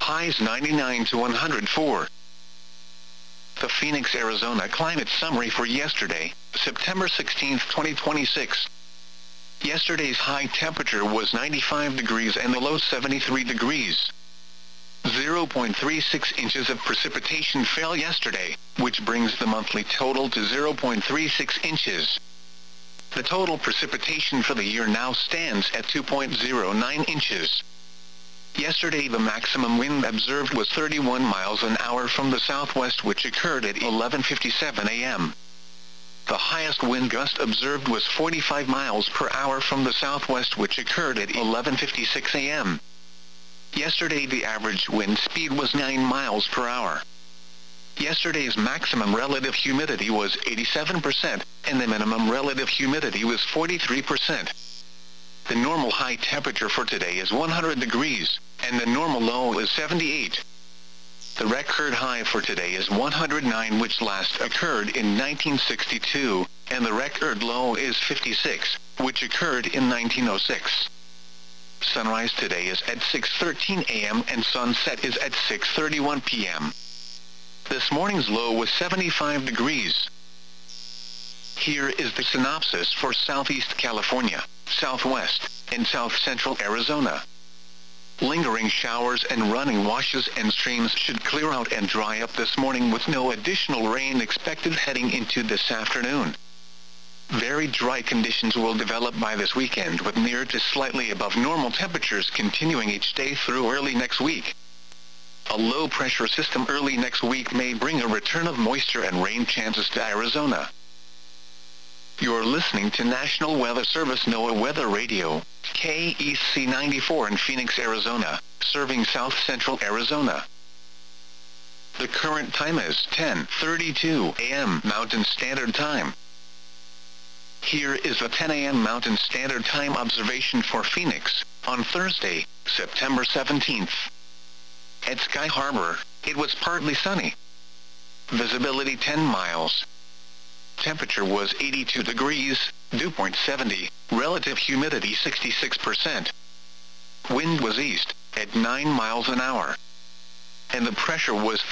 highs 99 to 104. The Phoenix, Arizona climate summary for yesterday, September 16, 2026. Yesterday's high temperature was 95 degrees and the low 73 degrees. 0.36 inches of precipitation fell yesterday, which brings the monthly total to 0.36 inches. The total precipitation for the year now stands at 2.09 inches. Yesterday the maximum wind observed was 31 miles an hour from the southwest, which occurred at 11:57 a.m. The highest wind gust observed was 45 miles per hour from the southwest, which occurred at 11:56 a.m. Yesterday the average wind speed was 9 miles per hour. Yesterday's maximum relative humidity was 87%, and the minimum relative humidity was 43%. The normal high temperature for today is 100 degrees, and the normal low is 78. The record high for today is 109, which last occurred in 1962, and the record low is 56, which occurred in 1906. Sunrise today is at 6:13 a.m. and sunset is at 6:31 p.m. This morning's low was 75 degrees. Here is the synopsis for Southeast California, Southwest, and South Central Arizona. Lingering showers and running washes and streams should clear out and dry up this morning, with no additional rain expected heading into this afternoon. Very dry conditions will develop by this weekend, with near to slightly above normal temperatures continuing each day through early next week. A low-pressure system early next week may bring a return of moisture and rain chances to Arizona. You're listening to National Weather Service NOAA Weather Radio, KEC 94 in Phoenix, Arizona, serving South Central Arizona. The current time is 10:32 a.m. Mountain Standard Time. Here is a 10 a.m. Mountain Standard Time observation for Phoenix, on Thursday, September 17th. At Sky Harbor, it was partly sunny. Visibility 10 miles. Temperature was 82 degrees, dew point 70, relative humidity 66%. Wind was east, at 9 miles an hour. And the pressure was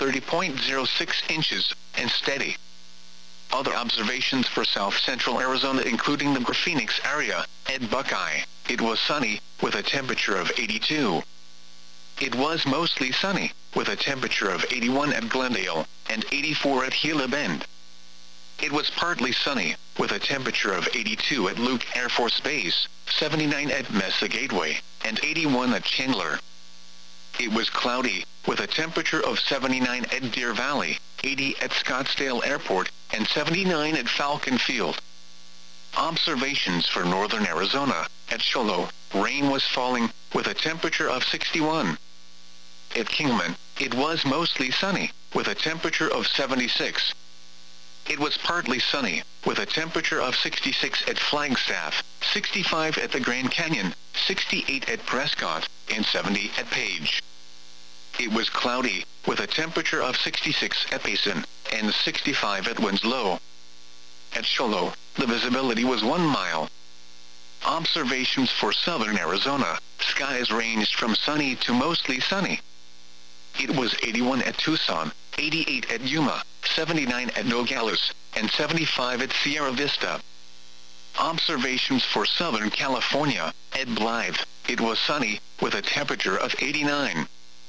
30.06 inches, and steady. Other observations for South Central Arizona, including the Phoenix area. At Buckeye, it was sunny, with a temperature of 82. It was mostly sunny, with a temperature of 81 at Glendale, and 84 at Gila Bend. It was partly sunny, with a temperature of 82 at Luke Air Force Base, 79 at Mesa Gateway, and 81 at Chandler. It was cloudy, with a temperature of 79 at Deer Valley, 80 at Scottsdale Airport, and 79 at Falcon Field. Observations for northern Arizona. At Sholo, rain was falling, with a temperature of 61. At Kingman, it was mostly sunny, with a temperature of 76. It was partly sunny, with a temperature of 66 at Flagstaff, 65 at the Grand Canyon, 68 at Prescott, and 70 at Page. It was cloudy, with a temperature of 66 at Payson, and 65 at Winslow. At Sholo, the visibility was 1 mile. Observations for southern Arizona. Skies ranged from sunny to mostly sunny. It was 81 at Tucson, 88 at Yuma, 79 at Nogales, and 75 at Sierra Vista. Observations for Southern California. At Blythe, it was sunny, with a temperature of 89.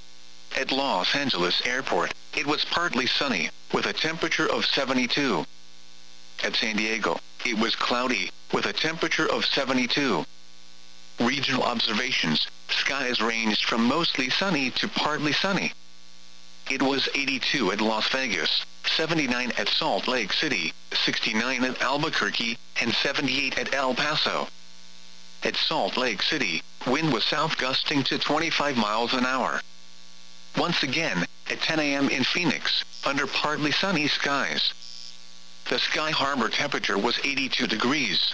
At Los Angeles Airport, it was partly sunny, with a temperature of 72. At San Diego, it was cloudy, with a temperature of 72. Regional observations. Skies ranged from mostly sunny to partly sunny. It was 82 at Las Vegas, 79 at Salt Lake City, 69 at Albuquerque, and 78 at El Paso. At Salt Lake City, wind was south gusting to 25 miles an hour. Once again, at 10 a.m. in Phoenix, under partly sunny skies. The Sky Harbor temperature was 82 degrees.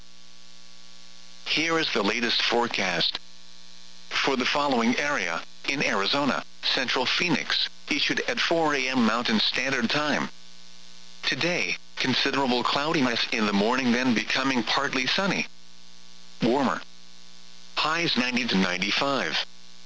Here is the latest forecast. For the following area, in Arizona, Central Phoenix, issued at 4 a.m. Mountain Standard Time. Today, considerable cloudiness in the morning, then becoming partly sunny. Warmer. Highs 90 to 95.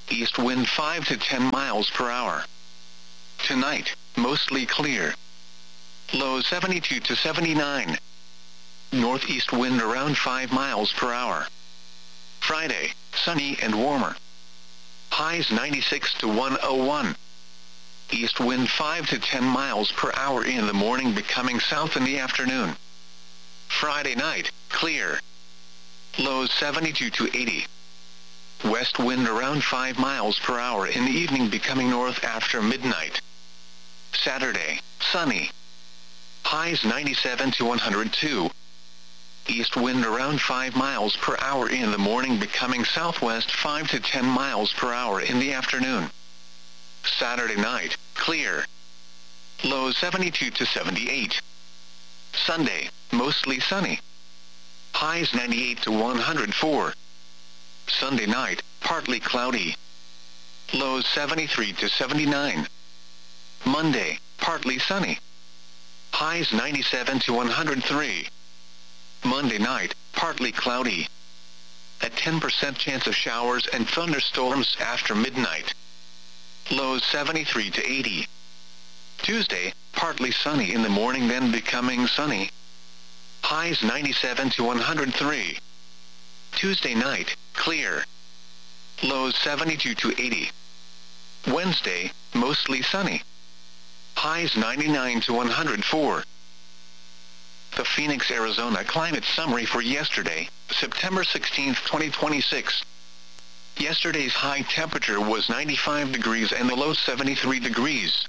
East wind 5 to 10 miles per hour. Tonight, mostly clear. Low 72 to 79. Northeast wind around 5 miles per hour. Friday, sunny and warmer. Highs 96 to 101. East wind 5 to 10 miles per hour in the morning, becoming south in the afternoon. Friday night, clear. Lows 72 to 80. West wind around 5 miles per hour in the evening, becoming north after midnight. Saturday, sunny. Highs 97 to 102. East wind around 5 miles per hour in the morning, becoming southwest 5 to 10 miles per hour in the afternoon. Saturday night, clear. Low 72 to 78. Sunday, mostly sunny. Highs 98 to 104. Sunday night, partly cloudy. Lows 73 to 79. Monday, partly sunny. Highs 97 to 103. Monday night, partly cloudy. A 10% chance of showers and thunderstorms after midnight. Lows 73 to 80. Tuesday, partly sunny in the morning, then becoming sunny. Highs 97 to 103. Tuesday night, clear. Lows 72 to 80. Wednesday, mostly sunny. Highs 99 to 104. The Phoenix, Arizona climate summary for yesterday, September 16, 2026. Yesterday's high temperature was 95 degrees and the low 73 degrees.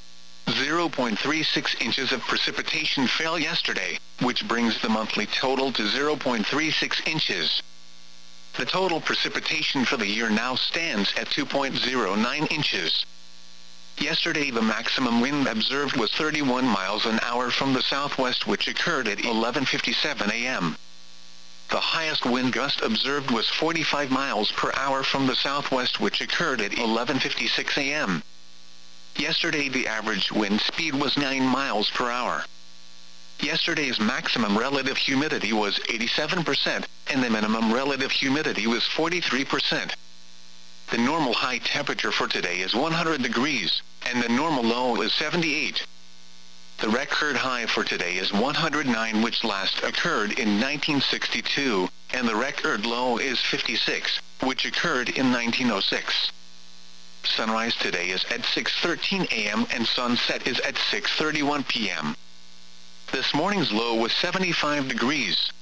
0.36 inches of precipitation fell yesterday, which brings the monthly total to 0.36 inches. The total precipitation for the year now stands at 2.09 inches. Yesterday the maximum wind observed was 31 miles an hour from the southwest, which occurred at 11:57 a.m. The highest wind gust observed was 45 miles per hour from the southwest, which occurred at 11:56 a.m. Yesterday the average wind speed was 9 miles per hour. Yesterday's maximum relative humidity was 87%, and the minimum relative humidity was 43%. The normal high temperature for today is 100 degrees, and the normal low is 78. The record high for today is 109, which last occurred in 1962, and the record low is 56, which occurred in 1906. Sunrise today is at 6:13 a.m. and sunset is at 6:31 p.m. This morning's low was 75 degrees.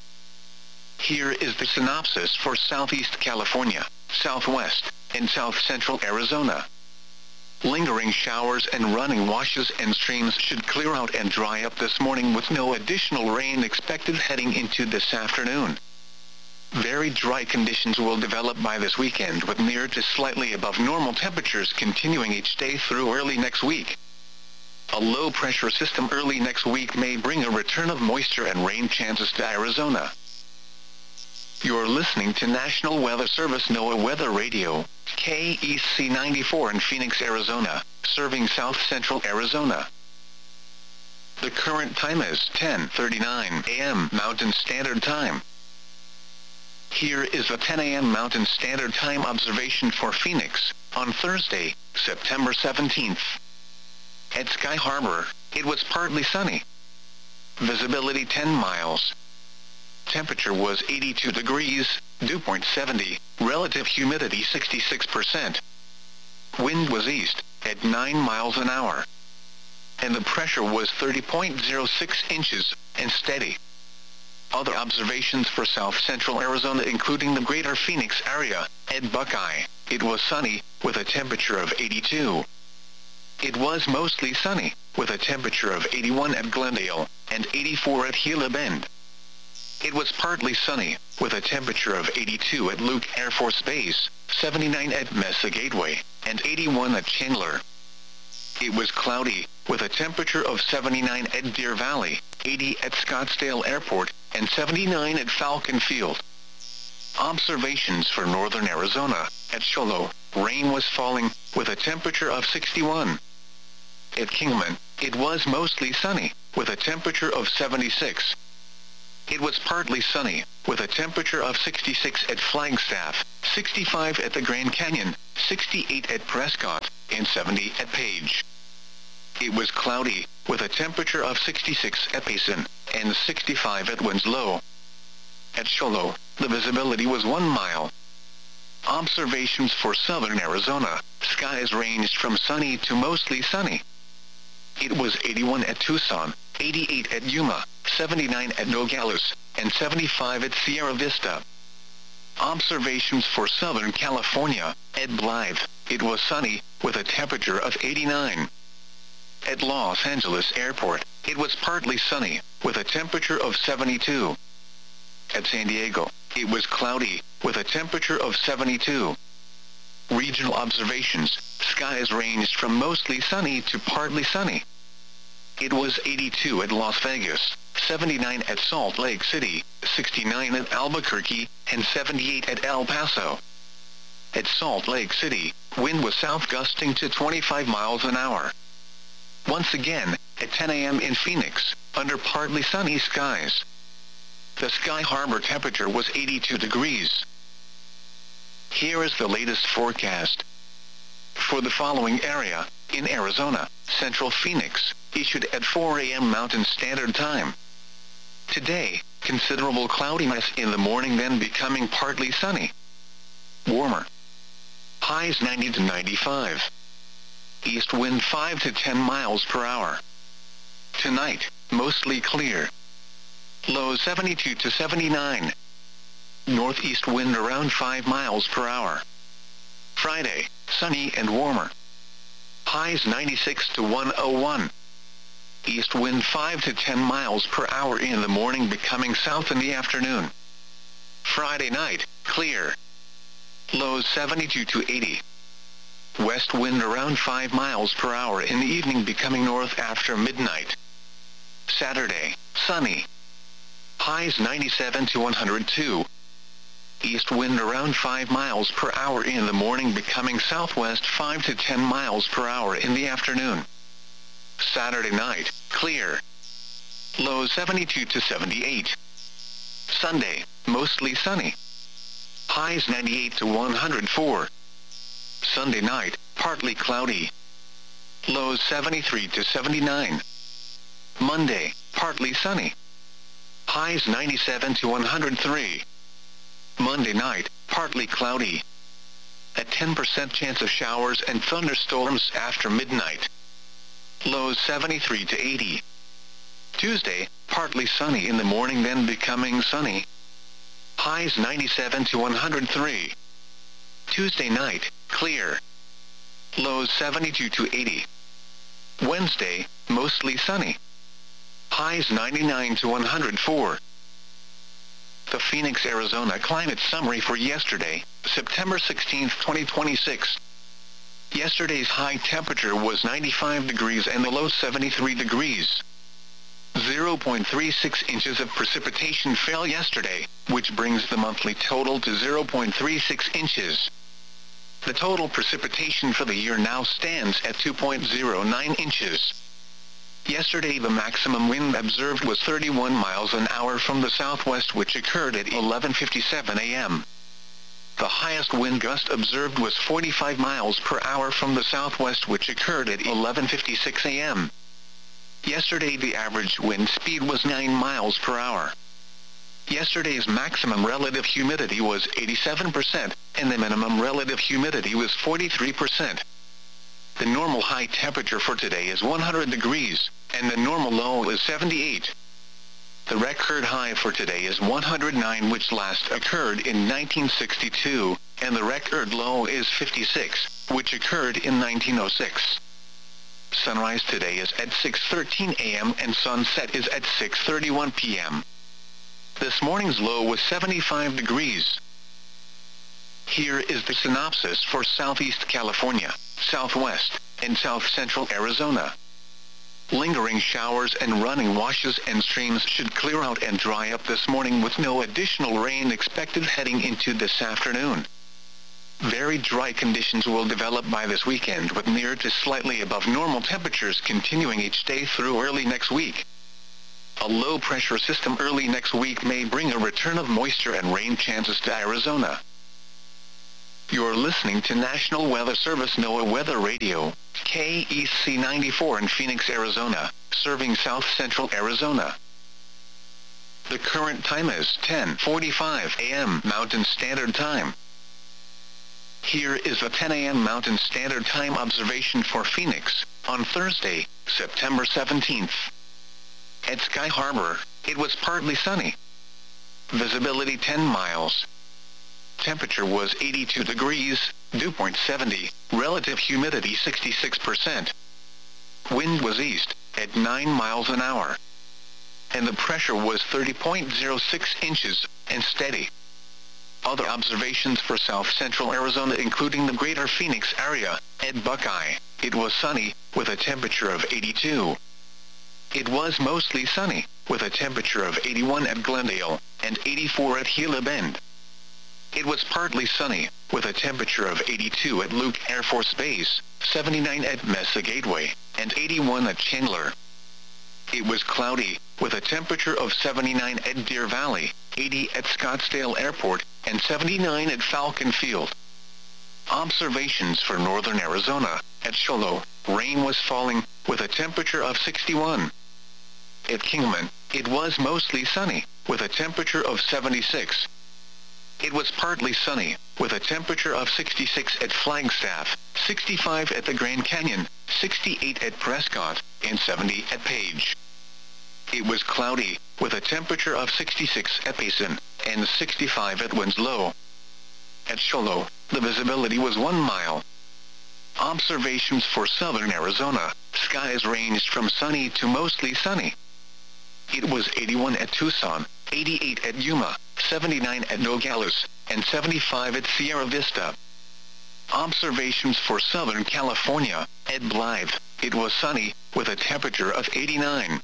Here is the synopsis for Southeast California, Southwest, and South Central Arizona. Lingering showers and running washes and streams should clear out and dry up this morning, with no additional rain expected heading into this afternoon. Very dry conditions will develop by this weekend, with near to slightly above normal temperatures continuing each day through early next week. A low-pressure system early next week may bring a return of moisture and rain chances to Arizona. You're listening to National Weather Service NOAA Weather Radio, KEC 94 in Phoenix, Arizona, serving South Central Arizona. The current time is 10:39 a.m. Mountain Standard Time. Here is a 10 a.m. Mountain Standard Time observation for Phoenix, on Thursday, September 17th. At Sky Harbor, it was partly sunny. Visibility 10 miles. Temperature was 82 degrees, dew point 70, relative humidity 66%. Wind was east, at 9 miles an hour. And the pressure was 30.06 inches, and steady. Other observations for South Central Arizona, including the greater Phoenix area, at Buckeye, it was sunny, with a temperature of 82. It was mostly sunny, with a temperature of 81 at Glendale, and 84 at Gila Bend. It was partly sunny, with a temperature of 82 at Luke Air Force Base, 79 at Mesa Gateway, and 81 at Chandler. It was cloudy, with a temperature of 79 at Deer Valley, 80 at Scottsdale Airport, and 79 at Falcon Field. Observations for northern Arizona, at Cholo, rain was falling, with a temperature of 61. At Kingman, it was mostly sunny, with a temperature of 76. It was partly sunny, with a temperature of 66 at Flagstaff, 65 at the Grand Canyon, 68 at Prescott, and 70 at Page. It was cloudy, with a temperature of 66 at Payson, and 65 at Winslow. At Show Low, the visibility was 1 mile. Observations for southern Arizona, skies ranged from sunny to mostly sunny. It was 81 at Tucson, 88 at Yuma, 79 at Nogales, and 75 at Sierra Vista. Observations for Southern California, at Blythe, it was sunny, with a temperature of 89. At Los Angeles Airport, it was partly sunny, with a temperature of 72. At San Diego, it was cloudy, with a temperature of 72. Regional observations, skies ranged from mostly sunny to partly sunny. It was 82 at Las Vegas, 79 at Salt Lake City, 69 at Albuquerque, and 78 at El Paso. At Salt Lake City, wind was south gusting to 25 miles an hour. Once again, at 10 a.m. in Phoenix, under partly sunny skies. The Sky Harbor temperature was 82 degrees. Here is the latest forecast. For the following area, in Arizona, Central Phoenix, issued at 4 a.m. Mountain Standard Time. Today, considerable cloudiness in the morning, then becoming partly sunny. Warmer. Highs 90 to 95. East wind 5 to 10 miles per hour. Tonight, mostly clear. Lows 72 to 79. Northeast wind around 5 miles per hour. Friday, sunny and warmer. Highs 96 to 101. East wind 5 to 10 miles per hour in the morning, becoming south in the afternoon. Friday night, clear. Lows 72 to 80. West wind around 5 miles per hour in the evening, becoming north after midnight. Saturday, sunny. Highs 97 to 102. East wind around 5 miles per hour in the morning, becoming southwest 5 to 10 miles per hour in the afternoon. Saturday night, clear. Lows 72 to 78. Sunday, mostly sunny. Highs 98 to 104. Sunday night, partly cloudy. Lows 73 to 79. Monday, partly sunny. Highs 97 to 103. Monday night, partly cloudy. A 10% chance of showers and thunderstorms after midnight. Lows 73 to 80. Tuesday, partly sunny in the morning, then becoming sunny. Highs 97 to 103. Tuesday night, clear. Lows 72 to 80. Wednesday, mostly sunny. Highs 99 to 104. The Phoenix, Arizona climate summary for yesterday, September 16, 2026. Yesterday's high temperature was 95 degrees and the low 73 degrees. 0.36 inches of precipitation fell yesterday, which brings the monthly total to 0.36 inches. The total precipitation for the year now stands at 2.09 inches. Yesterday the maximum wind observed was 31 miles an hour from the southwest, which occurred at 11:57 a.m. The highest wind gust observed was 45 miles per hour from the southwest, which occurred at 11:56 a.m. Yesterday the average wind speed was 9 miles per hour. Yesterday's maximum relative humidity was 87%, and the minimum relative humidity was 43%. The normal high temperature for today is 100 degrees, and the normal low is 78. The record high for today is 109, which last occurred in 1962, and the record low is 56, which occurred in 1906. Sunrise today is at 6:13 a.m. and sunset is at 6:31 p.m. This morning's low was 75 degrees. Here is the synopsis for Southeast California, Southwest, and South Central Arizona. Lingering showers and running washes and streams should clear out and dry up this morning, with no additional rain expected heading into this afternoon. Very dry conditions will develop by this weekend, with near to slightly above normal temperatures continuing each day through early next week. A low-pressure system early next week may bring a return of moisture and rain chances to Arizona. You're listening to National Weather Service NOAA Weather Radio, KEC 94 in Phoenix, Arizona, serving south-central Arizona. The current time is 10:45 a.m. Mountain Standard Time. Here is a 10 a.m. Mountain Standard Time observation for Phoenix, on Thursday, September 17th. At Sky Harbor, it was partly sunny. Visibility 10 miles. Temperature was 82 degrees, dew point 70, relative humidity 66%. Wind was east, at 9 miles an hour. And the pressure was 30.06 inches, and steady. Other observations for south-central Arizona including the greater Phoenix area. At Buckeye, it was sunny, with a temperature of 82. It was mostly sunny, with a temperature of 81 at Glendale, and 84 at Gila Bend. It was partly sunny, with a temperature of 82 at Luke Air Force Base, 79 at Mesa Gateway, and 81 at Chandler. It was cloudy, with a temperature of 79 at Deer Valley, 80 at Scottsdale Airport, and 79 at Falcon Field. Observations for northern Arizona. At Shoalo, rain was falling, with a temperature of 61. At Kingman, it was mostly sunny, with a temperature of 76. It was partly sunny, with a temperature of 66 at Flagstaff, 65 at the Grand Canyon, 68 at Prescott, and 70 at Page. It was cloudy, with a temperature of 66 at Payson, and 65 at Winslow. At Shoalo, the visibility was 1 mile. Observations for southern Arizona. Skies ranged from sunny to mostly sunny. It was 81 at Tucson, 88 at Yuma, 79 at Nogales, and 75 at Sierra Vista. Observations for Southern California. At Blythe, it was sunny, with a temperature of 89.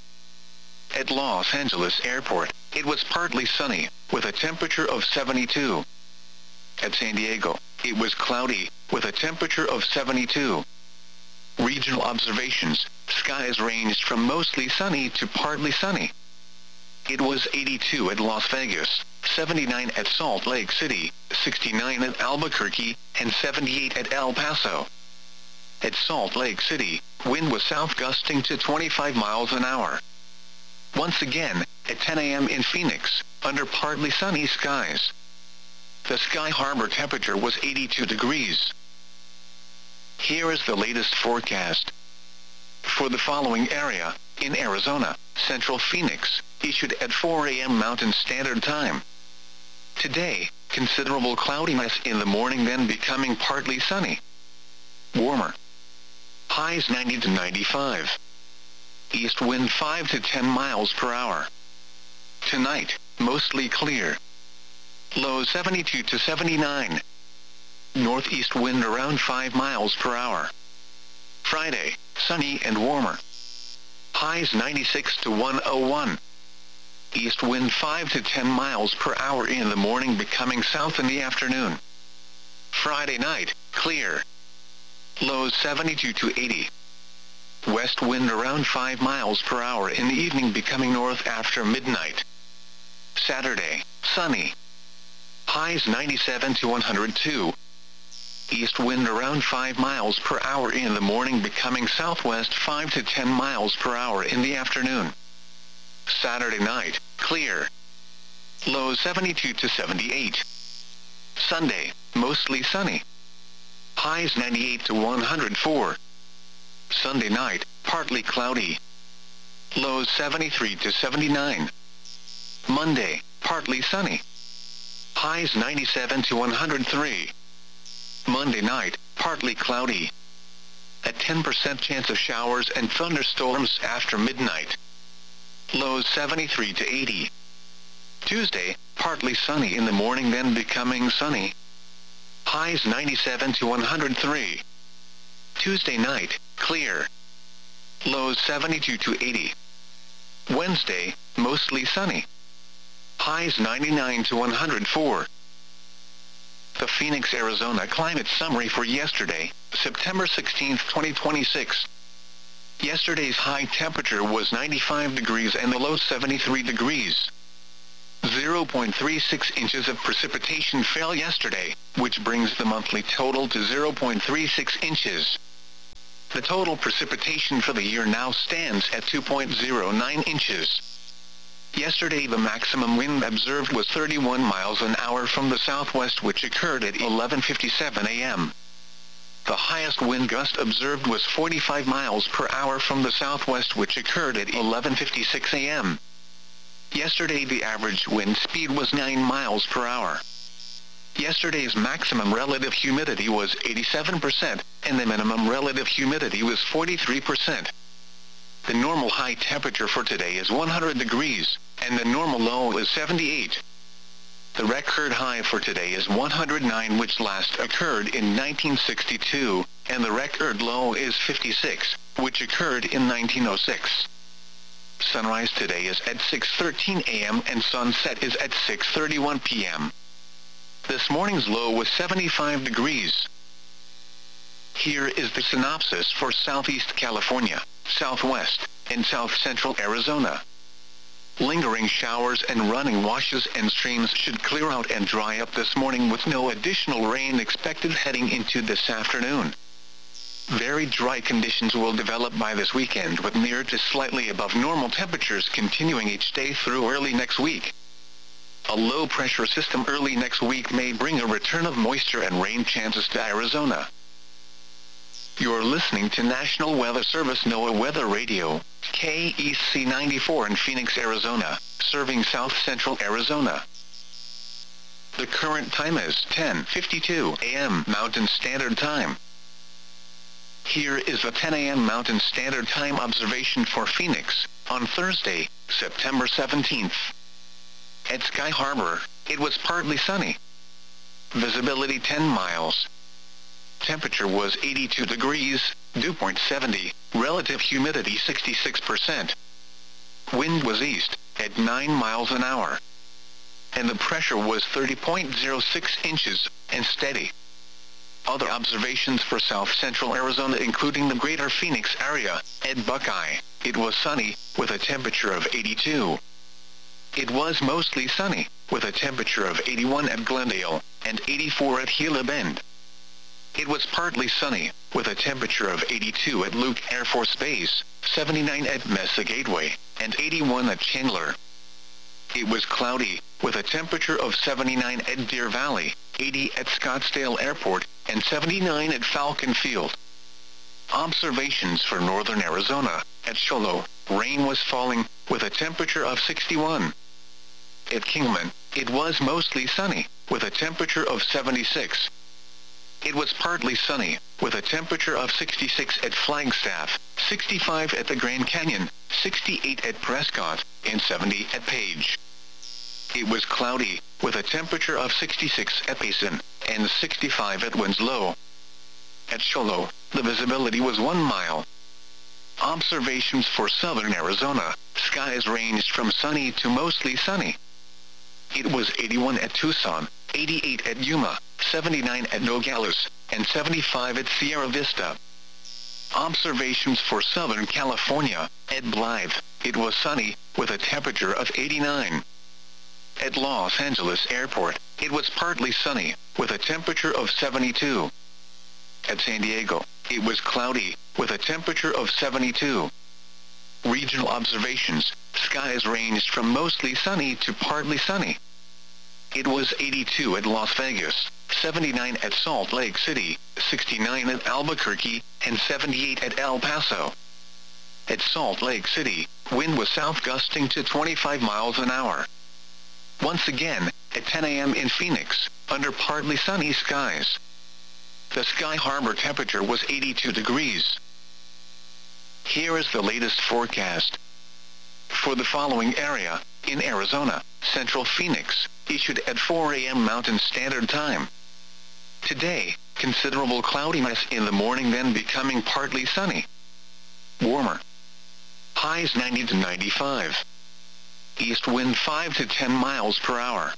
At Los Angeles Airport, it was partly sunny, with a temperature of 72. At San Diego, it was cloudy, with a temperature of 72. Regional observations. Skies ranged from mostly sunny to partly sunny. It was 82 at Las Vegas, 79 at Salt Lake City, 69 at Albuquerque, and 78 at El Paso. At Salt Lake City, wind was south gusting to 25 miles an hour. Once again, at 10 a.m. in Phoenix, under partly sunny skies. The Sky Harbor temperature was 82 degrees. Here is the latest forecast. For the following area, in Arizona, Central Phoenix, issued at 4 a.m. Mountain Standard Time. Today, considerable cloudiness in the morning, then becoming partly sunny. Warmer. Highs 90 to 95. East wind 5 to 10 miles per hour. Tonight, mostly clear. Lows 72 to 79. Northeast wind around 5 miles per hour. Friday, sunny and warmer. Highs 96 to 101. East wind 5 to 10 miles per hour in the morning, becoming south in the afternoon. Friday night, clear. Lows 72 to 80. West wind around 5 miles per hour in the evening, becoming north after midnight. Saturday, sunny. Highs 97 to 102. East wind around 5 miles per hour in the morning, becoming southwest 5 to 10 miles per hour in the afternoon. Saturday night, clear. Low 72 to 78. Sunday, mostly sunny. Highs 98 to 104. Sunday night, partly cloudy. Lows 73 to 79. Monday, partly sunny. Highs 97 to 103. Monday night, partly cloudy. A 10% chance of showers and thunderstorms after midnight. Lows 73 to 80. Tuesday, partly sunny in the morning, then becoming sunny. Highs 97 to 103. Tuesday night, clear. Lows 72 to 80. Wednesday, mostly sunny. Highs 99 to 104. The Phoenix, Arizona climate summary for yesterday, September 16, 2026. Yesterday's high temperature was 95 degrees and the low 73 degrees. 0.36 inches of precipitation fell yesterday, which brings the monthly total to 0.36 inches. The total precipitation for the year now stands at 2.09 inches. Yesterday the maximum wind observed was 31 miles an hour from the southwest, which occurred at 11:57 a.m. The highest wind gust observed was 45 miles per hour from the southwest, which occurred at 11:56 a.m. Yesterday the average wind speed was 9 miles per hour. Yesterday's maximum relative humidity was 87%, and the minimum relative humidity was 43%. The normal high temperature for today is 100 degrees, and the normal low is 78. The record high for today is 109, which last occurred in 1962, and the record low is 56, which occurred in 1906. Sunrise today is at 6:13 a.m. and sunset is at 6:31 p.m. This morning's low was 75 degrees. Here is the synopsis for Southeast California, Southwest, and South Central Arizona. Lingering showers and running washes and streams should clear out and dry up this morning with no additional rain expected heading into this afternoon. Very dry conditions will develop by this weekend, with near to slightly above normal temperatures continuing each day through early next week. A low-pressure system early next week may bring a return of moisture and rain chances to Arizona. You're listening to National Weather Service NOAA Weather Radio, KEC 94 in Phoenix, Arizona, serving South Central Arizona. The current time is 10:52 a.m. Mountain Standard Time. Here is the 10 a.m. Mountain Standard Time observation for Phoenix, on Thursday, September 17th. At Sky Harbor, it was partly sunny. Visibility 10 miles. Temperature was 82 degrees, dew point 70, relative humidity 66%. Wind was east, at 9 miles an hour. And the pressure was 30.06 inches, and steady. Other observations for South Central Arizona, including the greater Phoenix area, at Buckeye, it was sunny, with a temperature of 82. It was mostly sunny, with a temperature of 81 at Glendale, and 84 at Gila Bend. It was partly sunny, with a temperature of 82 at Luke Air Force Base, 79 at Mesa Gateway, and 81 at Chandler. It was cloudy, with a temperature of 79 at Deer Valley, 80 at Scottsdale Airport, and 79 at Falcon Field. Observations for northern Arizona, at Cholo, rain was falling, with a temperature of 61. At Kingman, it was mostly sunny, with a temperature of 76. It was partly sunny, with a temperature of 66 at Flagstaff, 65 at the Grand Canyon, 68 at Prescott, and 70 at Page. It was cloudy, with a temperature of 66 at Payson, and 65 at Winslow. At Cholo, the visibility was 1 mile. Observations for southern Arizona, skies ranged from sunny to mostly sunny. It was 81 at Tucson, 88 at Yuma, 79 at Nogales, and 75 at Sierra Vista. Observations for Southern California, at Blythe, it was sunny, with a temperature of 89. At Los Angeles Airport, it was partly sunny, with a temperature of 72. At San Diego, it was cloudy, with a temperature of 72. Regional observations, skies ranged from mostly sunny to partly sunny. It was 82 at Las Vegas, 79 at Salt Lake City, 69 at Albuquerque, and 78 at El Paso. At Salt Lake City, wind was south gusting to 25 miles an hour. Once again, at 10 a.m. in Phoenix, under partly sunny skies. The Sky Harbor temperature was 82 degrees. Here is the latest forecast. For the following area, in Arizona, Central Phoenix, issued at 4 a.m. Mountain Standard Time. Today, considerable cloudiness in the morning, then becoming partly sunny. Warmer. Highs 90 to 95. East wind 5 to 10 miles per hour.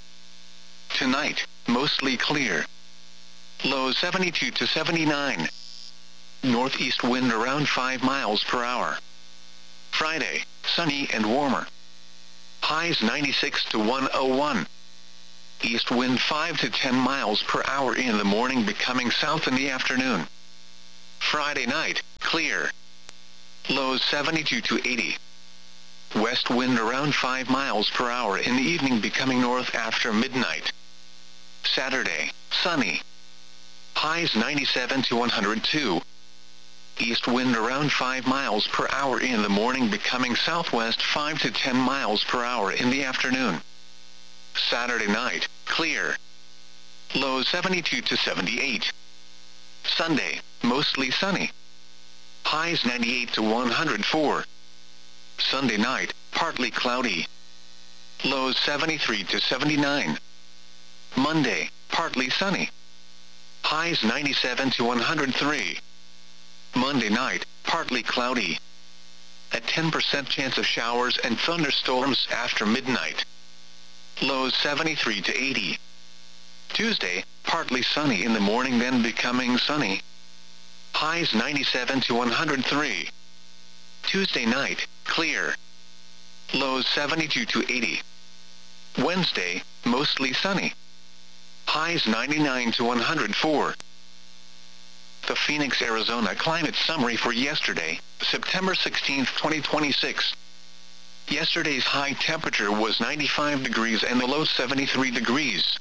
Tonight, mostly clear. Lows 72 to 79. northeast wind around 5 miles per hour. Friday, sunny and warmer. Highs 96 to 101. East wind 5 to 10 miles per hour in the morning, becoming south in the afternoon. Friday night, clear. Lows 72 to 80. West wind around 5 miles per hour in the evening, becoming north after midnight. Saturday, sunny. Highs 97 to 102. East wind around 5 miles per hour in the morning, becoming southwest 5 to 10 miles per hour in the afternoon. Saturday night, clear. Lows 72 to 78. Sunday, mostly sunny. Highs 98 to 104. Sunday night, partly cloudy. Lows 73 to 79. Monday, partly sunny. Highs 97 to 103. Monday night, partly cloudy. A 10% chance of showers and thunderstorms after midnight. Lows 73 to 80. Tuesday, partly sunny in the morning, then becoming sunny. Highs 97 to 103. Tuesday night, clear. Lows 72 to 80. Wednesday, mostly sunny. Highs 99 to 104. The Phoenix, Arizona climate summary for yesterday, September 16, 2026. Yesterday's high temperature was 95 degrees and the low 73 degrees.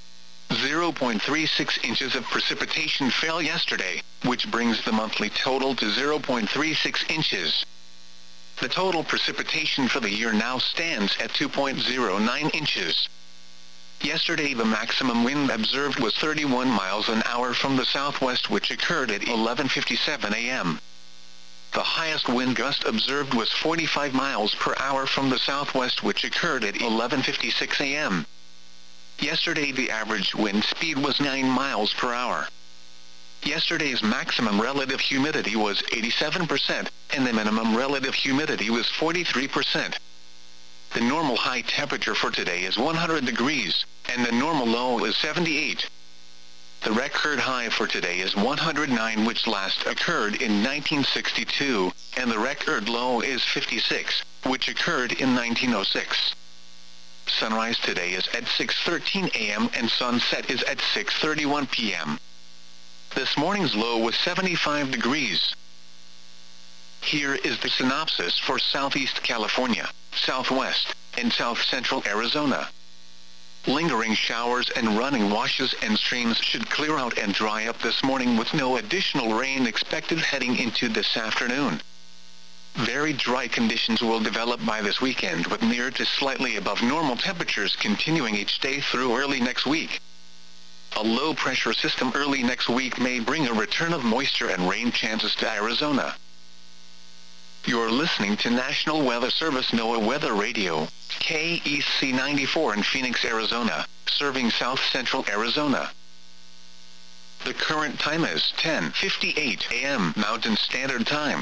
0.36 inches of precipitation fell yesterday, which brings the monthly total to 0.36 inches. The total precipitation for the year now stands at 2.09 inches. Yesterday the maximum wind observed was 31 miles an hour from the southwest, which occurred at 11:57 a.m. The highest wind gust observed was 45 miles per hour from the southwest, which occurred at 11:56 a.m. Yesterday the average wind speed was 9 miles per hour. Yesterday's maximum relative humidity was 87%, and the minimum relative humidity was 43%. The normal high temperature for today is 100 degrees, and the normal low is 78. The record high for today is 109, which last occurred in 1962, and the record low is 56, which occurred in 1906. Sunrise today is at 6:13 a.m. and sunset is at 6:31 p.m. This morning's low was 75 degrees. Here is the synopsis for Southeast California, Southwest, and South Central Arizona. Lingering showers and running washes and streams should clear out and dry up this morning, with no additional rain expected heading into this afternoon. Very dry conditions will develop by this weekend, with near to slightly above normal temperatures continuing each day through early next week. A low-pressure system early next week may bring a return of moisture and rain chances to Arizona. You're listening to National Weather Service NOAA Weather Radio, KEC 94 in Phoenix, Arizona, serving South Central Arizona. The current time is 10:58 a.m. Mountain Standard Time.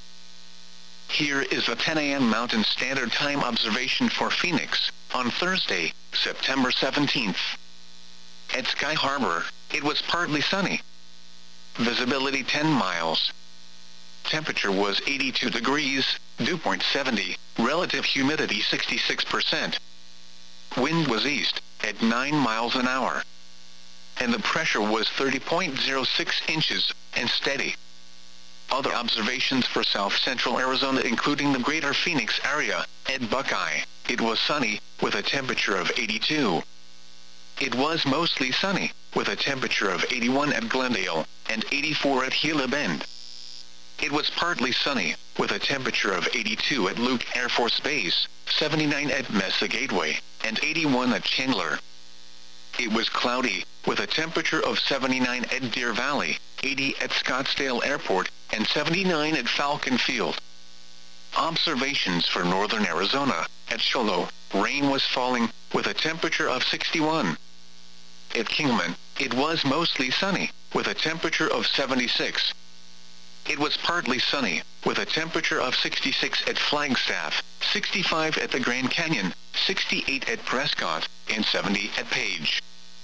Here is a 10 a.m. Mountain Standard Time observation for Phoenix, on Thursday, September 17th. At Sky Harbor, it was partly sunny. Visibility 10 miles. Temperature was 82 degrees, dew point 70, relative humidity 66%. Wind was east, at 9 miles an hour. And the pressure was 30.06 inches, and steady. Other observations for South Central Arizona, including the greater Phoenix area, at Buckeye, it was sunny, with a temperature of 82. It was mostly sunny, with a temperature of 81 at Glendale, and 84 at Gila Bend. It was partly sunny, with a temperature of 82 at Luke Air Force Base, 79 at Mesa Gateway, and 81 at Chandler. It was cloudy, with a temperature of 79 at Deer Valley, 80 at Scottsdale Airport, and 79 at Falcon Field. Observations for northern Arizona, at Cholo, rain was falling, with a temperature of 61. At Kingman, it was mostly sunny, with a temperature of 76. It was partly sunny, with a temperature of 66 at Flagstaff, 65 at the Grand Canyon, 68 at Prescott, and 70 at Page.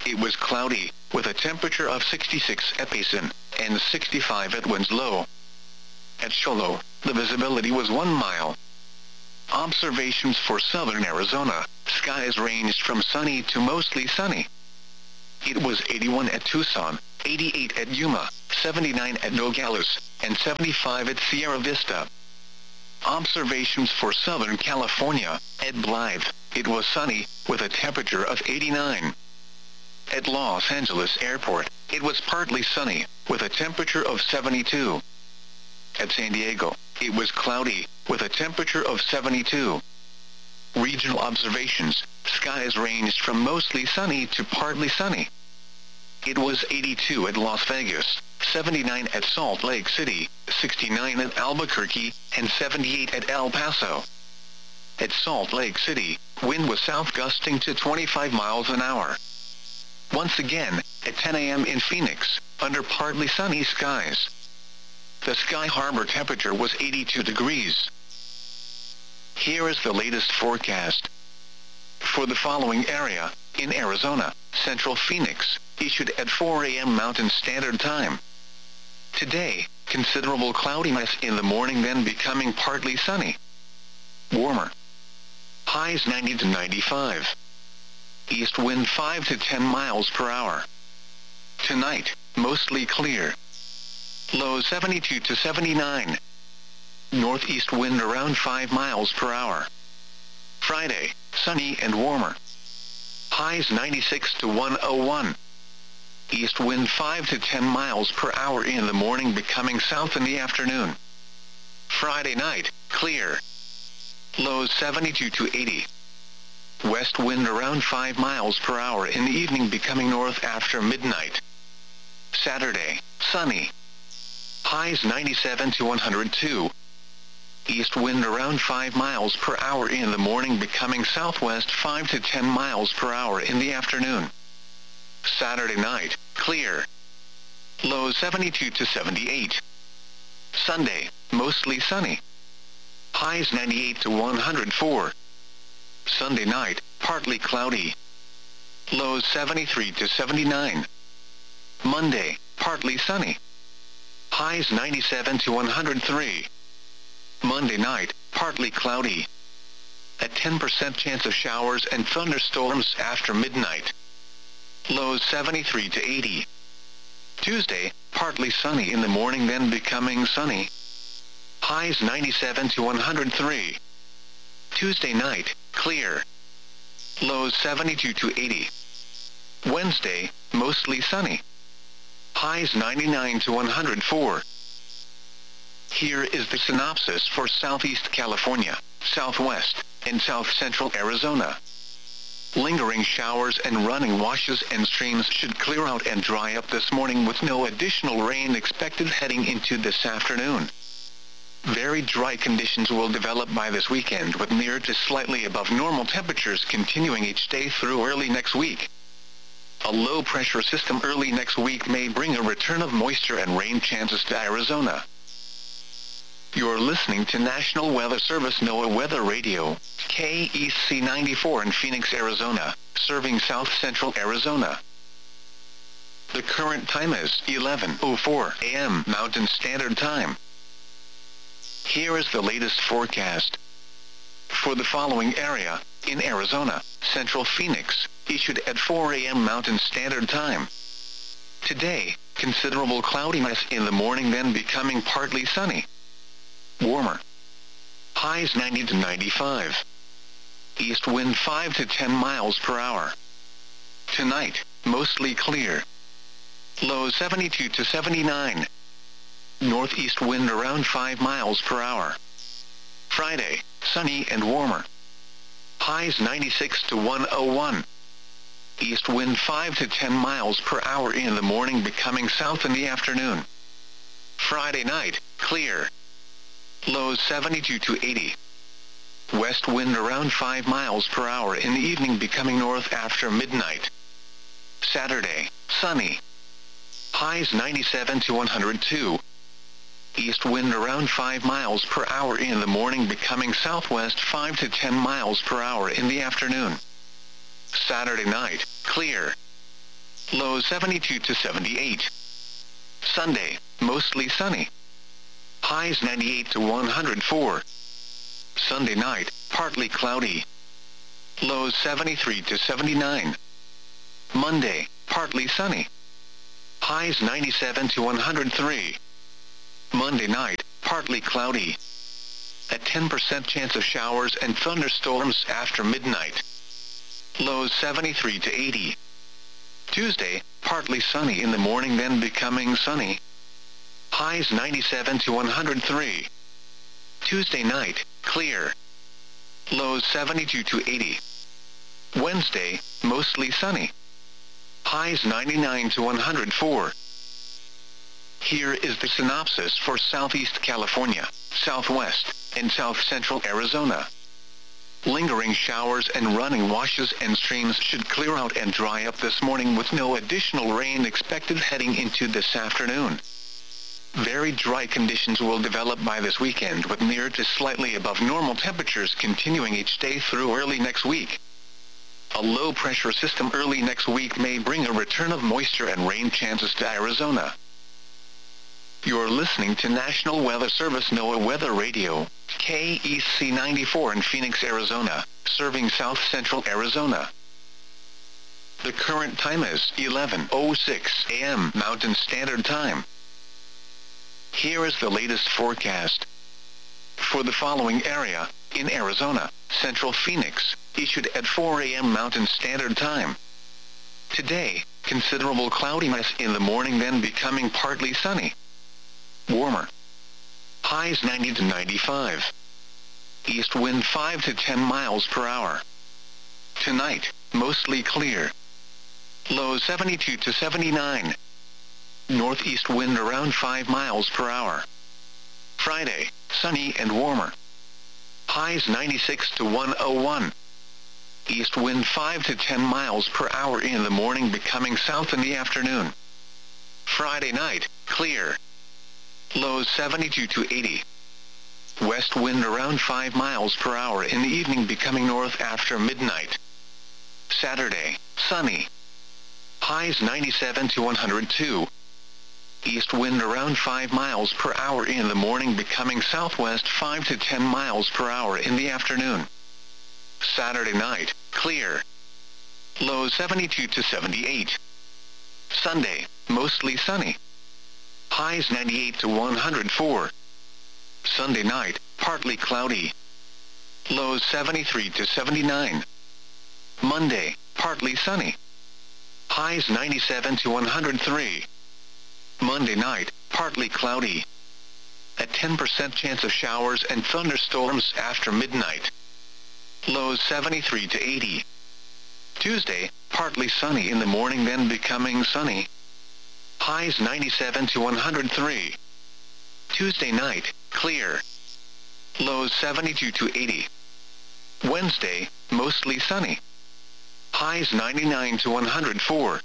it was cloudy, with a temperature of 66 at basin, and 65 at Winslow. At Show Low, the visibility was 1 mile. Observations for southern Arizona, skies ranged from sunny to mostly sunny. It was 81 at Tucson, 88 at Yuma, 79 at Nogales, and 75 at Sierra Vista. Observations for Southern California, at Blythe, it was sunny, with a temperature of 89. At Los Angeles Airport, it was partly sunny, with a temperature of 72. At San Diego, it was cloudy, with a temperature of 72. Regional observations, skies ranged from mostly sunny to partly sunny. It was 82 at Las Vegas, 79 at Salt Lake City, 69 at Albuquerque, and 78 at El Paso. At Salt Lake City, wind was south gusting to 25 miles an hour. Once again, at 10 a.m. in Phoenix, under partly sunny skies. The Sky Harbor temperature was 82 degrees. Here is the latest forecast. For the following area, in Arizona, Central Phoenix, issued at 4 a.m. Mountain Standard Time. Today, considerable cloudiness in the morning, then becoming partly sunny. Warmer. Highs 90 to 95. East wind 5 to 10 miles per hour. Tonight, mostly clear. Low 72 to 79. Northeast wind around 5 miles per hour. Friday, sunny and warmer. Highs 96 to 101. East wind 5 to 10 miles per hour in the morning, becoming south in the afternoon. Friday night, clear. Lows 72 to 80. West wind around 5 miles per hour in the evening, becoming north after midnight. Saturday, sunny. Highs 97 to 102. East wind around 5 miles per hour in the morning, becoming southwest 5 to 10 miles per hour in the afternoon. Saturday night, clear. Low 72 to 78. Sunday, mostly sunny. Highs 98 to 104. Sunday night, partly cloudy. Lows 73 to 79. Monday, partly sunny. Highs 97 to 103. Monday night, partly cloudy. A 10% chance of showers and thunderstorms after midnight. Lows 73 to 80. Tuesday, partly sunny in the morning, then becoming sunny. Highs 97 to 103. Tuesday night, clear. Lows 72 to 80. Wednesday, mostly sunny. Highs 99 to 104. Here is the synopsis for Southeast California, Southwest, and South Central Arizona. Lingering showers and running washes and streams should clear out and dry up this morning, with no additional rain expected heading into this afternoon. Very dry conditions will develop by this weekend, with near to slightly above normal temperatures continuing each day through early next week. A low-pressure system early next week may bring a return of moisture and rain chances to Arizona. You're listening to National Weather Service NOAA Weather Radio, KEC 94 in Phoenix, Arizona, serving South Central Arizona. The current time is 11:04 a.m. Mountain Standard Time. Here is the latest forecast. For the following area, in Arizona, Central Phoenix, issued at 4 a.m. Mountain Standard Time. Today, considerable cloudiness in the morning, then becoming partly sunny. Warmer. Highs 90 to 95. East wind 5 to 10 miles per hour. Tonight, mostly clear. Low 72 to 79. Northeast wind around 5 miles per hour. Friday, sunny and warmer. Highs 96 to 101. East wind 5 to 10 miles per hour in the morning, becoming south in the afternoon. Friday night, clear. Lows 72 to 80. West wind around 5 miles per hour in the evening, becoming north after midnight. Saturday, sunny. Highs 97 to 102. East wind around 5 miles per hour in the morning, becoming southwest 5 to 10 miles per hour in the afternoon. Saturday night, clear. Lows 72 to 78. Sunday, mostly sunny. Highs 98 to 104. Sunday night, partly cloudy. Lows 73 to 79. Monday, partly sunny. Highs 97 to 103. Monday night, partly cloudy. A 10% chance of showers and thunderstorms after midnight. Lows 73 to 80. Tuesday, partly sunny in the morning then becoming sunny. Highs 97 to 103. Tuesday night, clear. Lows 72 to 80. Wednesday, mostly sunny. Highs 99 to 104. Here is the synopsis for Southeast California, Southwest, and South Central Arizona. Lingering showers and running washes and streams should clear out and dry up this morning with no additional rain expected heading into this afternoon. Very dry conditions will develop by this weekend with near to slightly above normal temperatures continuing each day through early next week. A low-pressure system early next week may bring a return of moisture and rain chances to Arizona. You're listening to National Weather Service NOAA Weather Radio, KEC 94 in Phoenix, Arizona, serving South Central Arizona. The current time is 11:06 a.m. Mountain Standard Time. Here is the latest forecast. For the following area, in Arizona, Central Phoenix, issued at 4 a.m. Mountain Standard Time. Today, considerable cloudiness in the morning then becoming partly sunny. Warmer. Highs 90 to 95. East wind 5 to 10 miles per hour. Tonight, mostly clear. Lows 72 to 79. Northeast wind around 5 miles per hour. Friday, sunny and warmer. Highs 96 to 101. East wind 5 to 10 miles per hour in the morning becoming south in the afternoon. Friday night, clear. Lows 72 to 80. West wind around 5 miles per hour in the evening becoming north after midnight. Saturday, sunny. Highs 97 to 102. East wind around 5 miles per hour in the morning becoming southwest 5 to 10 miles per hour in the afternoon. Saturday night, clear. Lows 72 to 78. Sunday, mostly sunny. Highs 98 to 104. Sunday night, partly cloudy. Lows 73 to 79. Monday, partly sunny. Highs 97 to 103. Monday night, partly cloudy. A 10% chance of showers and thunderstorms after midnight. Lows 73 to 80. Tuesday, partly sunny in the morning then becoming sunny. Highs 97 to 103. Tuesday night, clear. Lows 72 to 80. Wednesday, mostly sunny. Highs 99 to 104.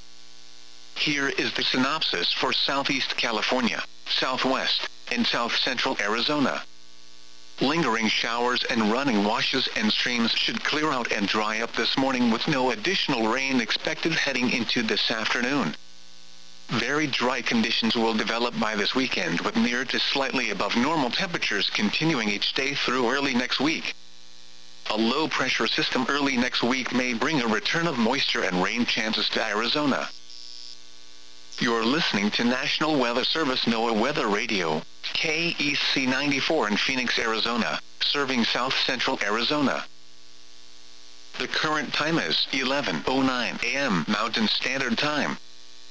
Here is the synopsis for Southeast California, Southwest, and South Central Arizona. Lingering showers and running washes and streams should clear out and dry up this morning with no additional rain expected heading into this afternoon. Very dry conditions will develop by this weekend with near to slightly above normal temperatures continuing each day through early next week. A low-pressure system early next week may bring a return of moisture and rain chances to Arizona. You're listening to National Weather Service NOAA Weather Radio, KEC 94 in Phoenix, Arizona, serving South Central Arizona. The current time is 11:09 a.m. Mountain Standard Time.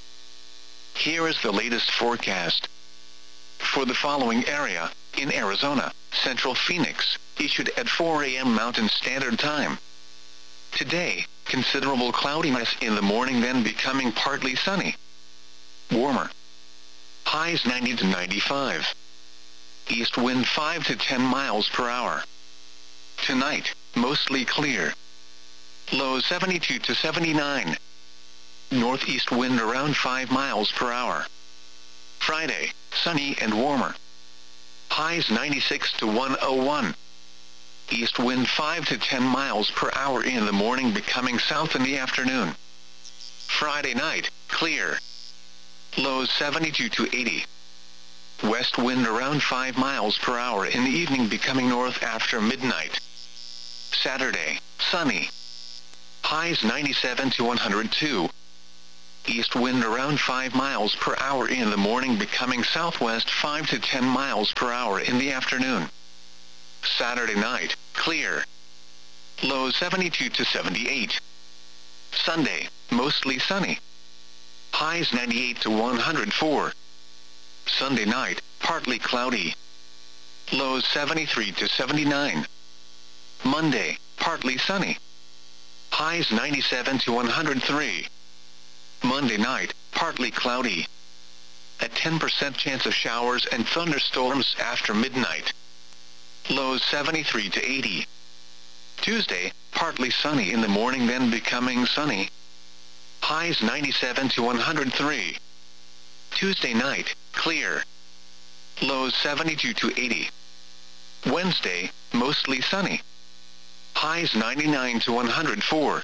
Here is the latest forecast. For the following area, in Arizona, Central Phoenix, issued at 4 a.m. Mountain Standard Time. Today, considerable cloudiness in the morning then becoming partly sunny. Warmer. Highs 90 to 95. East wind 5 to 10 miles per hour. Tonight, mostly clear. Lows 72 to 79. Northeast wind around 5 miles per hour. Friday, sunny and warmer. Highs 96 to 101. East wind 5 to 10 miles per hour in the morning becoming south in the afternoon. Friday night, clear. Lows 72 to 80. West wind around 5 miles per hour in the evening, becoming north after midnight. Saturday, sunny. Highs 97 to 102. East wind around 5 miles per hour in the morning, becoming southwest 5 to 10 miles per hour in the afternoon. Saturday night, clear. Lows 72 to 78. Sunday, mostly sunny. Highs 98 to 104. Sunday night, partly cloudy. Lows 73 to 79. Monday, partly sunny. Highs 97 to 103. Monday night, partly cloudy. A 10% chance of showers and thunderstorms after midnight. Lows 73 to 80. Tuesday, partly sunny in the morning, then becoming sunny. Highs 97 to 103. Tuesday night, clear. Lows 72 to 80. Wednesday, mostly sunny. Highs 99 to 104.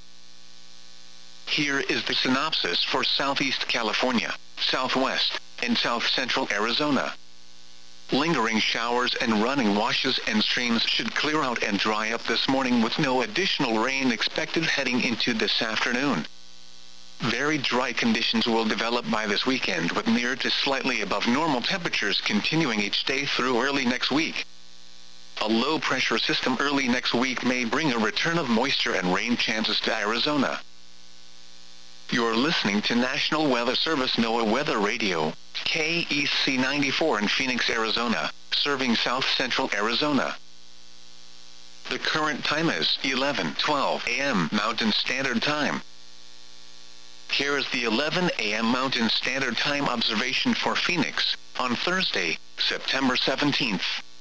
Here is the synopsis for Southeast California, Southwest, and South Central Arizona. Lingering showers and running washes and streams should clear out and dry up this morning, with no additional rain expected heading into this afternoon. Very dry conditions will develop by this weekend, with near to slightly above normal temperatures continuing each day through early next week. A low-pressure system early next week may bring a return of moisture and rain chances to Arizona. You're listening to National Weather Service NOAA Weather Radio, KEC 94 in Phoenix, Arizona, serving South Central Arizona. The current time is 11:12 a.m. Mountain Standard Time. Here is the 11 a.m. Mountain Standard Time observation for Phoenix, on Thursday, September 17th.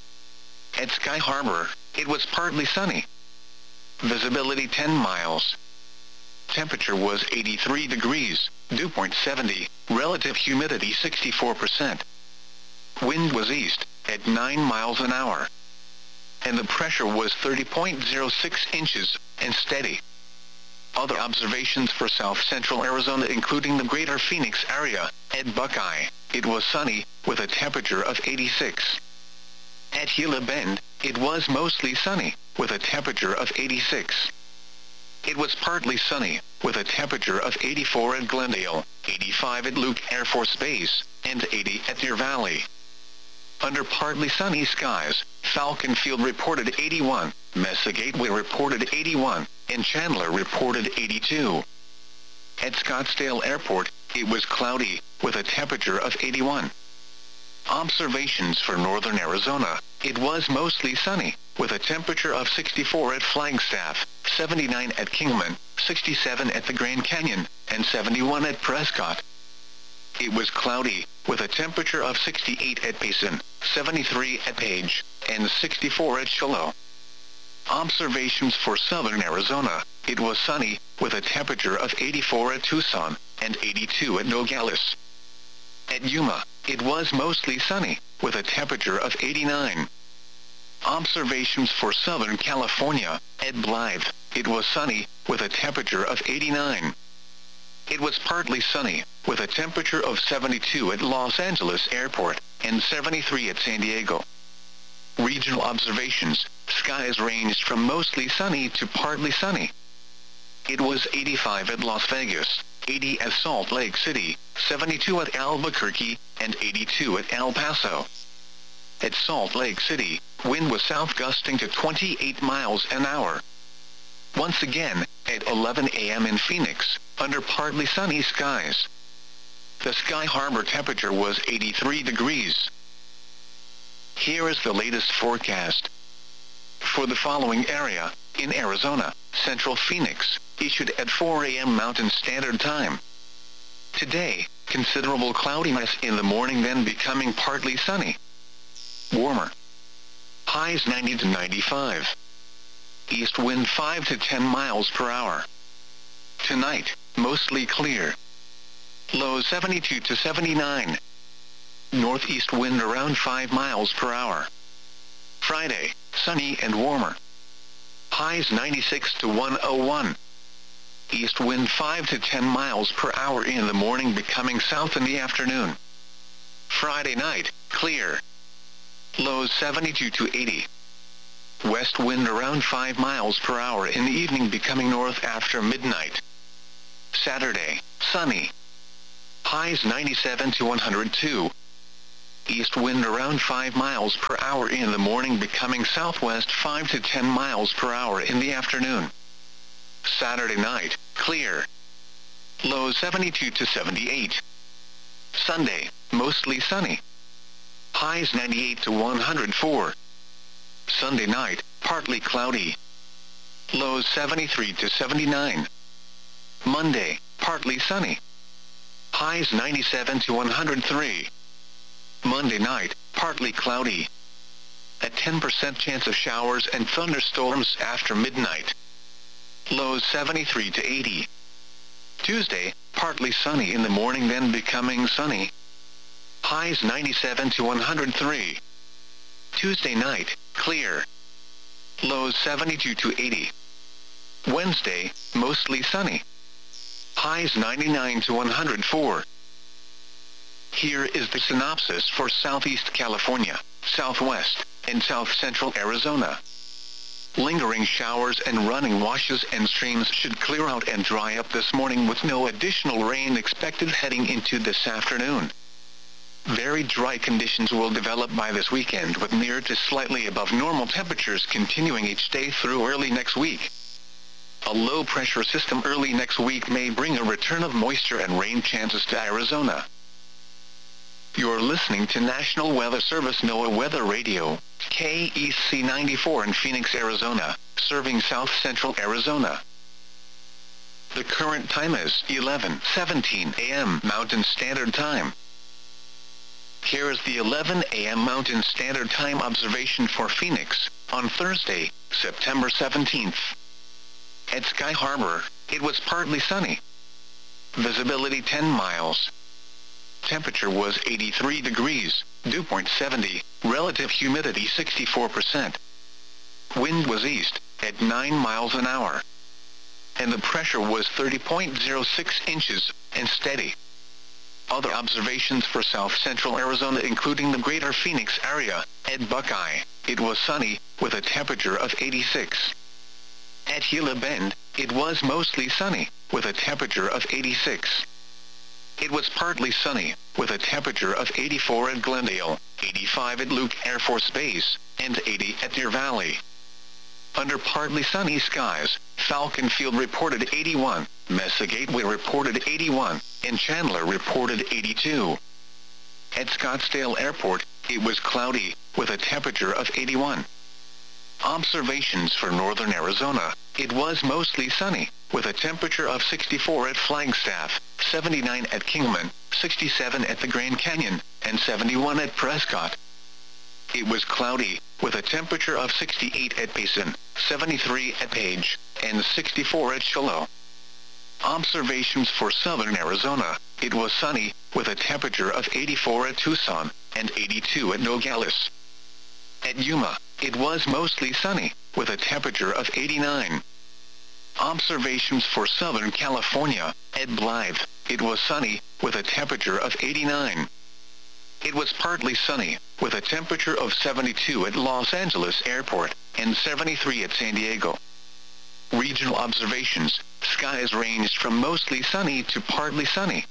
At Sky Harbor, it was partly sunny. Visibility 10 miles. Temperature was 83 degrees, dew point 70, relative humidity 64%. Wind was east, at 9 miles an hour. And the pressure was 30.06 inches, and steady. Other observations for South Central Arizona, including the greater Phoenix area. At Buckeye, it was sunny, with a temperature of 86. At Gila Bend, it was mostly sunny, with a temperature of 86. It was partly sunny, with a temperature of 84 at Glendale, 85 at Luke Air Force Base, and 80 at Deer Valley. Under partly sunny skies, Falcon Field reported 81, Mesa Gateway reported 81, and Chandler reported 82. At Scottsdale Airport, it was cloudy, with a temperature of 81. Observations for northern Arizona, it was mostly sunny, with a temperature of 64 at Flagstaff, 79 at Kingman, 67 at the Grand Canyon, and 71 at Prescott. It was cloudy, with a temperature of 68 at Payson, 73 at Page, and 64 at Shiloh. Observations for southern Arizona, it was sunny, with a temperature of 84 at Tucson, and 82 at Nogales. At Yuma, it was mostly sunny, with a temperature of 89. Observations for Southern California, at Blythe, it was sunny, with a temperature of 89. It was partly sunny, with a temperature of 72 at Los Angeles Airport, and 73 at San Diego. Regional observations, skies ranged from mostly sunny to partly sunny. It was 85 at Las Vegas, 80 at Salt Lake City, 72 at Albuquerque, and 82 at El Paso. At Salt Lake City, wind was south gusting to 28 miles an hour. Once again, at 11 a.m. in Phoenix, under partly sunny skies. The Sky Harbor temperature was 83 degrees. Here is the latest forecast. For the following area, in Arizona, Central Phoenix, issued at 4 a.m. Mountain Standard Time. Today, considerable cloudiness in the morning, then becoming partly sunny. Warmer. Highs 90 to 95. East wind 5 to 10 miles per hour. Tonight, mostly clear. Lows 72 to 79. Northeast wind around 5 miles per hour. Friday, sunny and warmer. Highs 96 to 101. East wind 5 to 10 miles per hour in the morning, becoming south in the afternoon. Friday night, clear. Lows 72 to 80. West wind around 5 miles per hour in the evening, becoming north after midnight. Saturday, sunny. Highs 97 to 102. East wind around 5 miles per hour in the morning, becoming southwest 5 to 10 miles per hour in the afternoon. Saturday night, clear. Lows 72 to 78. Sunday, mostly sunny. Highs 98 to 104. Sunday night, partly cloudy. Lows 73 to 79. Monday, partly sunny. Highs 97 to 103. Monday night, partly cloudy. A 10% chance of showers and thunderstorms after midnight. Lows 73 to 80. Tuesday, partly sunny in the morning, then becoming sunny. Highs 97 to 103. Tuesday night, clear. Lows 72 to 80. Wednesday, mostly sunny. Highs 99 to 104. Here is the synopsis for Southeast California, Southwest, and South Central Arizona. Lingering showers and running washes and streams should clear out and dry up this morning, with no additional rain expected heading into this afternoon. Very dry conditions will develop by this weekend, with near to slightly above normal temperatures continuing each day through early next week. A low-pressure system early next week may bring a return of moisture and rain chances to Arizona. You're listening to National Weather Service NOAA Weather Radio, KEC 94 in Phoenix, Arizona, serving South Central Arizona. The current time is 11:17 a.m. Mountain Standard Time. Here is the 11 a.m. Mountain Standard Time observation for Phoenix, on Thursday, September 17th. At Sky Harbor, it was partly sunny. Visibility 10 miles. Temperature was 83 degrees, dew point 70, relative humidity 64%. Wind was east, at 9 miles an hour. And the pressure was 30.06 inches, and steady. Other observations for South Central Arizona, including the greater Phoenix area, at Buckeye, it was sunny, with a temperature of 86. At Gila Bend, it was mostly sunny, with a temperature of 86. It was partly sunny, with a temperature of 84 at Glendale, 85 at Luke Air Force Base, and 80 at Deer Valley. Under partly sunny skies, Falcon Field reported 81, Mesa Gateway reported 81, and Chandler reported 82. At Scottsdale Airport, it was cloudy, with a temperature of 81. Observations for northern Arizona, it was mostly sunny, with a temperature of 64 at Flagstaff, 79 at Kingman, 67 at the Grand Canyon, and 71 at Prescott. It was cloudy, with a temperature of 68 at Payson, 73 at Page, and 64 at Shiloh. Observations for southern Arizona, it was sunny, with a temperature of 84 at Tucson, and 82 at Nogales. At Yuma, it was mostly sunny, with a temperature of 89. Observations for Southern California, at Blythe, it was sunny, with a temperature of 89. It was partly sunny, with a temperature of 72 at Los Angeles Airport, and 73 at San Diego. Regional observations, skies ranged from mostly sunny to partly sunny.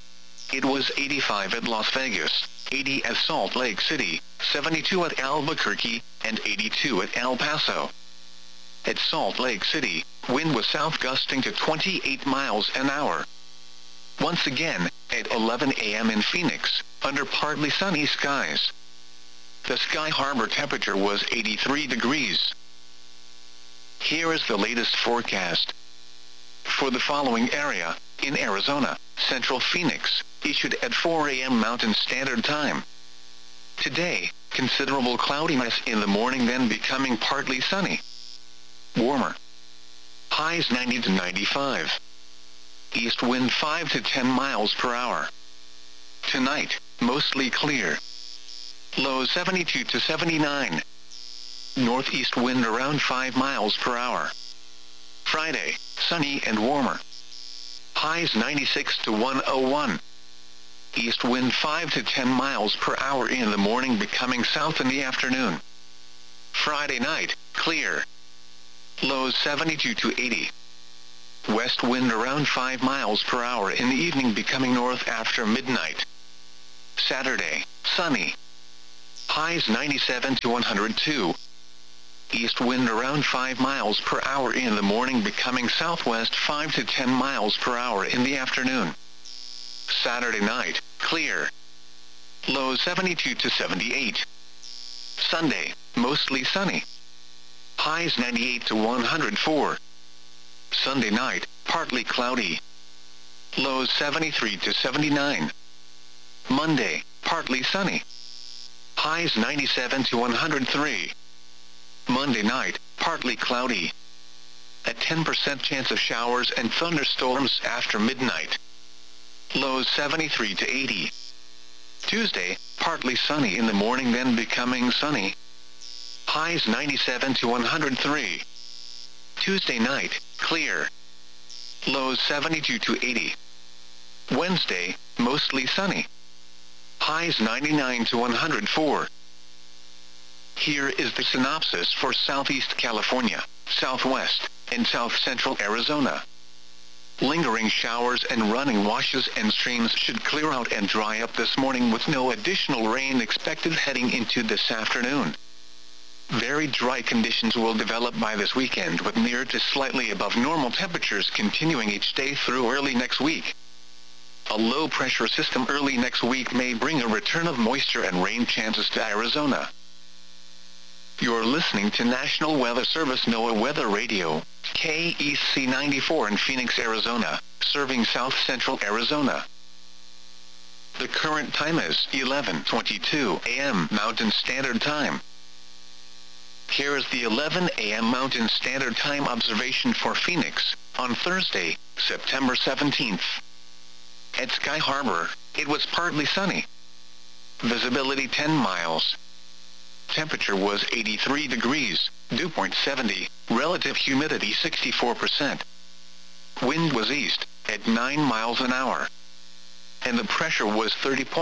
It was 85 at Las Vegas, 80 at Salt Lake City, 72 at Albuquerque, and 82 at El Paso. At Salt Lake City, wind was south gusting to 28 miles an hour. Once again, at 11 a.m. in Phoenix, under partly sunny skies. The Sky Harbor temperature was 83 degrees. Here is the latest forecast. For the following area, in Arizona, Central Phoenix, issued at 4 a.m. Mountain Standard Time. Today, considerable cloudiness in the morning, then becoming partly sunny. Warmer. Highs 90 to 95. East wind 5 to 10 miles per hour. Tonight, mostly clear. Lows 72 to 79. Northeast wind around 5 miles per hour. Friday, sunny and warmer. highs 96 to 101. East wind 5 to 10 miles per hour in the morning, becoming south in the afternoon. Friday night, clear. Lows 72 to 80. West wind around 5 miles per hour in the evening, becoming north after midnight. Saturday, sunny. Highs 97 to 102. East wind around 5 miles per hour in the morning, becoming southwest 5 to 10 miles per hour in the afternoon. Saturday night, clear. Lows 72 to 78. Sunday, mostly sunny. Highs 98 to 104. Sunday night, partly cloudy. Lows 73 to 79. Monday, partly sunny. Highs 97 to 103. Monday night, partly cloudy. A 10% chance of showers and thunderstorms after midnight. Lows 73 to 80. Tuesday, partly sunny in the morning, then becoming sunny. Highs 97 to 103. Tuesday night, clear. Lows 72 to 80. Wednesday, mostly sunny. Highs 99 to 104. Here is the synopsis for Southeast California, Southwest, and South Central Arizona. Lingering showers and running washes and streams should clear out and dry up this morning, with no additional rain expected heading into this afternoon. Very dry conditions will develop by this weekend, with near to slightly above normal temperatures continuing each day through early next week. A low-pressure system early next week may bring a return of moisture and rain chances to Arizona. You're listening to National Weather Service NOAA Weather Radio, KEC 94 in Phoenix, Arizona, serving South Central Arizona. The current time is 11:22 a.m. Mountain Standard Time. Here is the 11 a.m. Mountain Standard Time observation for Phoenix, on Thursday, September 17th. At Sky Harbor, it was partly sunny. Visibility 10 miles. Temperature was 83 degrees, dew point 70, relative humidity 64%. Wind was east, at 9 miles an hour. And the pressure was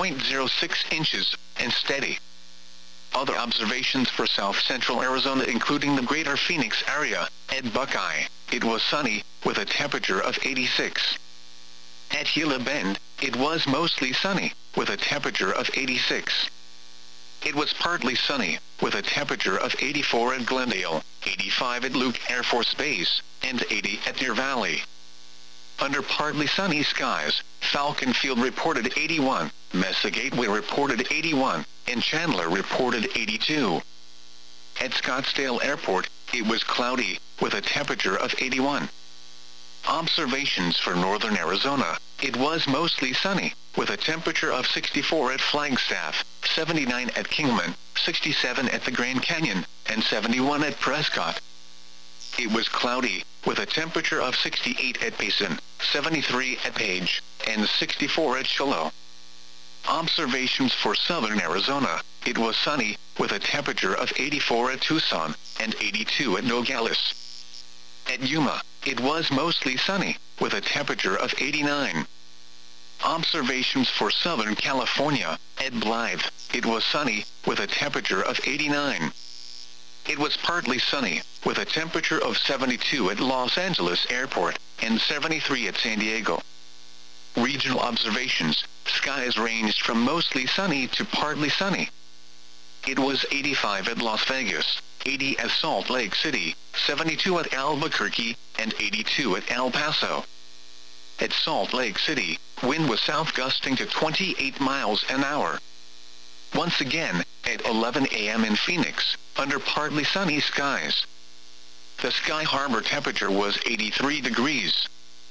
30.06 inches, and steady. Other observations for South Central Arizona, including the greater Phoenix area. At Buckeye, it was sunny, with a temperature of 86. At Gila Bend, it was mostly sunny, with a temperature of 86. It was partly sunny, with a temperature of 84 at Glendale, 85 at Luke Air Force Base, and 80 at Deer Valley. Under partly sunny skies, Falcon Field reported 81, Mesa Gateway reported 81, and Chandler reported 82. At Scottsdale Airport, it was cloudy, with a temperature of 81. Observations for northern Arizona, it was mostly sunny, with a temperature of 64 at Flagstaff, 79 at Kingman, 67 at the Grand Canyon, and 71 at Prescott. It was cloudy, with a temperature of 68 at Payson, 73 at Page, and 64 at Shiloh. Observations for southern Arizona, it was sunny, with a temperature of 84 at Tucson, and 82 at Nogales. At Yuma, it was mostly sunny, with a temperature of 89. Observations for Southern California, at Blythe, it was sunny, with a temperature of 89. It was partly sunny, with a temperature of 72 at Los Angeles Airport, and 73 at San Diego. Regional observations, skies ranged from mostly sunny to partly sunny. It was 85 at Las Vegas, 80 at Salt Lake City, 72 at Albuquerque, and 82 at El Paso. At Salt Lake City, wind was south gusting to 28 miles an hour. Once again, at 11 a.m. in Phoenix, under partly sunny skies. The Sky Harbor temperature was 83 degrees.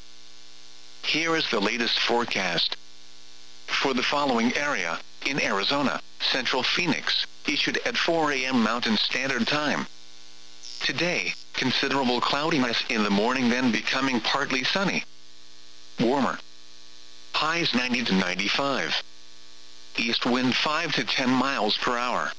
Here is the latest forecast. For the following area, in Arizona, Central Phoenix, issued at 4 a.m. Mountain Standard Time. Today, considerable cloudiness in the morning, then becoming partly sunny. Warmer. Highs 90 to 95. East wind 5 to 10 miles per hour.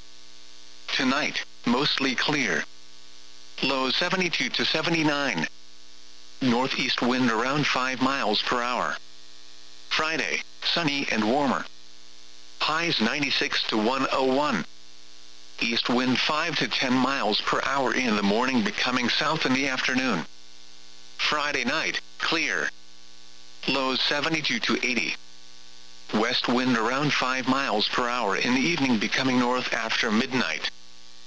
Tonight, mostly clear. Lows 72 to 79. Northeast wind around 5 miles per hour. Friday, sunny and warmer. Highs 96 to 101. East wind 5 to 10 miles per hour in the morning, becoming south in the afternoon. Friday night, clear. Lows 72 to 80. West wind around 5 miles per hour in the evening, becoming north after midnight.